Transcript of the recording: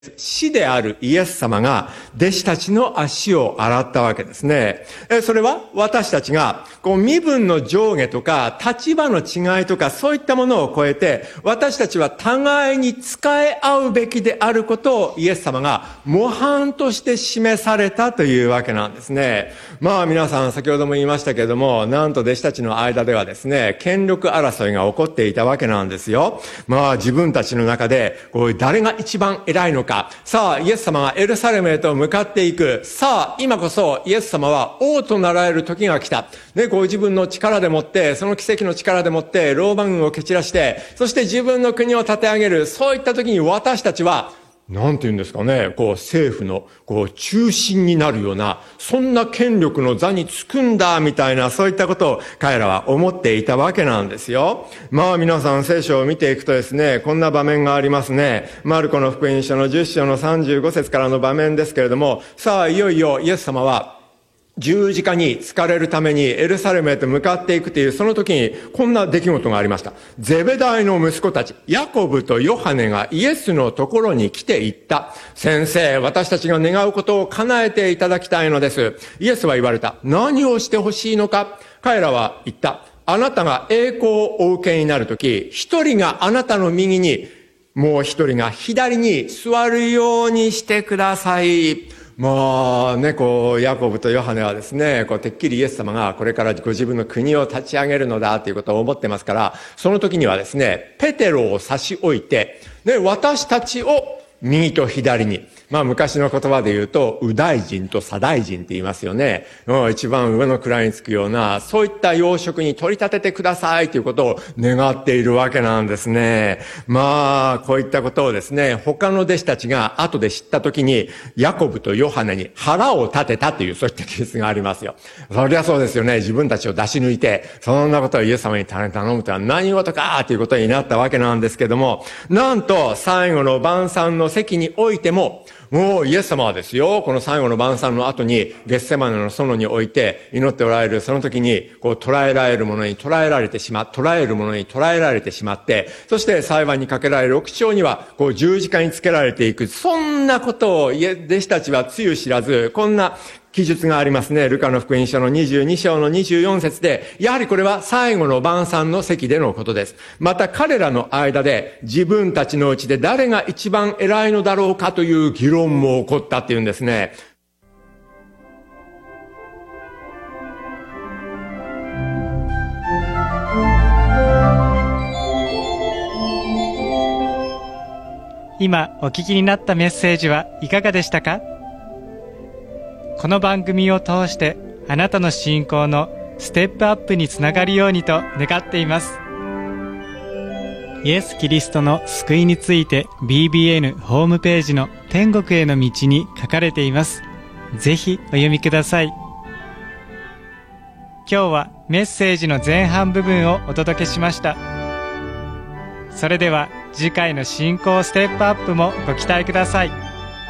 死であるイエス様が弟子たちの足を洗ったわけですね。それは私たちが身分の上下とか立場の違いとかそういったものを超えて私たちは互いに仕え合うべきであることをイエス様が模範として示されたというわけなんですね。皆さん先ほども言いましたけれども、なんと弟子たちの間ではですね、権力争いが起こっていたわけなんですよ。自分たちの中で誰が一番偉いのか、さあイエス様がエルサレムへと向かっていく、さあ今こそイエス様は王となられる時が来た、ご自分の力でもって、その奇跡の力でもってローマ軍を蹴散らして、そして自分の国を立て上げる、そういった時に私たちはなんて言うんですかね、政府の中心になるような、そんな権力の座につくんだみたいな、そういったことを彼らは思っていたわけなんですよ。皆さん聖書を見ていくとですね、こんな場面がありますね。マルコの福音書の10章の35節からの場面ですけれども、さあいよいよイエス様は十字架につかれるためにエルサレムへと向かっていくという、その時にこんな出来事がありました。ゼベダイの息子たち、ヤコブとヨハネがイエスのところに来て言った。先生、私たちが願うことを叶えていただきたいのです。イエスは言われた。何をしてほしいのか。彼らは言った。あなたが栄光をお受けになるとき、一人があなたの右に、もう一人が左に座るようにしてください。ヤコブとヨハネはですね、てっきりイエス様がこれからご自分の国を立ち上げるのだということを思ってますから、その時にはですね、ペテロを差し置いて、私たちを右と左に、昔の言葉で言うと、右大臣と左大臣って言いますよね。一番上の位につくような、そういった要職に取り立ててくださいということを願っているわけなんですね。こういったことをですね、他の弟子たちが後で知ったときに、ヤコブとヨハネに腹を立てたという、そういったケースがありますよ。そりゃそうですよね。自分たちを出し抜いて、そんなことをイエス様に頼むとは何事かということになったわけなんですけども、なんと最後の晩餐の席においても、もうイエス様はですよ、この最後の晩餐の後にゲッセマネの園に置いて祈っておられる、その時に捉えられるものに捉えられてしまって、そして裁判にかけられる6章には十字架につけられていく、そんなことを弟子たちはつゆ知らず、こんな記述がありますね。ルカの福音書の22章の24節で、やはりこれは最後の晩餐の席でのことです。また彼らの間で自分たちのうちで誰が一番偉いのだろうかという議論も起こったっていうんですね。 今お聞きになったメッセージはいかがでしたか？この番組を通してあなたの信仰のステップアップにつながるようにと願っています。イエス・キリストの救いについて BBN ホームページの天国への道に書かれています。ぜひお読みください。今日はメッセージの前半部分をお届けしました。それでは次回の信仰ステップアップもご期待ください。